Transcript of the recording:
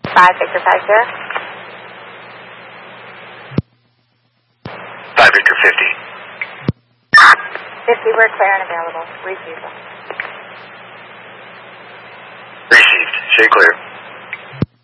Victor 50. 5 Victor 50. 50, we're clear and available. Received. Received. Stay clear.